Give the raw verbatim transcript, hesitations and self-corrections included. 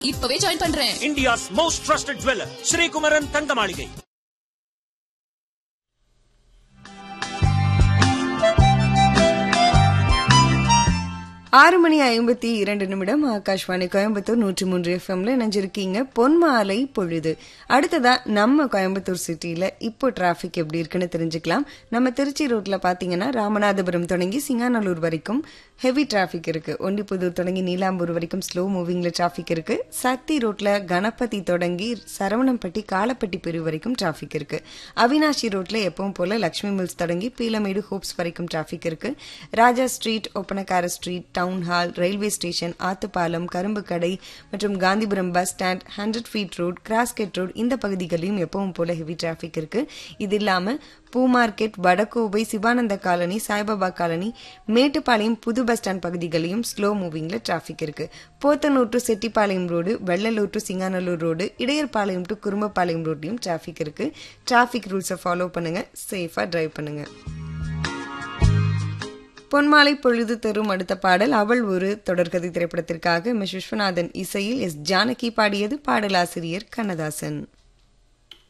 இப்பவே ஜாயின் பண்றேன். India's most trusted jeweler, Sri Kumaran தங்க மாளிகை. ஆறு மணி ஐம்பத்தி இரண்டு நிமிடம் ஆகாஷ்வாணி கோயம்புத்தூர் நூற்றி மூன்று எஃப்எம்ல இணைஞ்சிருக்கீங்க. பொன்மாலை பொழுது. அடுத்ததா நம்ம கோயம்புத்தூர் சிட்டியில இப்போ டிராபிக் எப்படி இருக்குன்னு தெரிஞ்சுக்கலாம். நம்ம திருச்சி ரோட்ல பாத்தீங்கன்னா ராமநாதபுரம் தொடங்கி சிங்காநல்லூர் வரைக்கும் ஹெவி டிராபிக் இருக்கு. ஒண்டிப்புதூர் தொடங்கி நீலாம்பூர் வரைக்கும் ஸ்லோ மூவிங்ல டிராபிக் இருக்கு. சக்தி ரோட்ல கணபதி தொடங்கி சரவணம்பட்டி காலப்பட்டி பிரிவு வரைக்கும் டிராபிக் இருக்கு. அவினாஷி ரோட்ல எப்பவும் போல லட்சுமி மில்ஸ் தொடங்கி பீலமேடு ஹோப்ஸ் வரைக்கும் டிராபிக் இருக்கு. ராஜா street, Oppanakara street, town hall, railway station, Athupalam, கரும்பு கடை மற்றும் Gandhipuram bus stand, hundred feet road, cross cut road இந்த பகுதிகளிலும் எப்பவும் போல ஹெவி டிராபிக் இருக்கு. இது இல்லாம பூ market, Vadakovai, Sivananda colony, Saibaba colony, Mettupalayam, புது பஸ் ஸ்டாண்ட் பகுதிகளையும் ஸ்லோ மூவிங்ல டிராபிக் இருக்கு. Podanur to Chettipalayam road, Vellalur to Singanallur road, Idaiyarpalayam to Kurumbapalayam ரோட்லயும் traffic இருக்கு. டிராபிக் ரூல்ஸை ஃபாலோ பண்ணுங்க, சேஃபா டிரைவ் பண்ணுங்க. பொன்மாலை பொழுது தரும் அடுத்த பாடல் அவள் ஒரு தொடர்கதை திரைப்படத்திற்காக எம் எஸ் விஸ்வநாதன் இசையில் எஸ் ஜானகி பாடியது. பாடலாசிரியர் கண்ணதாசன்.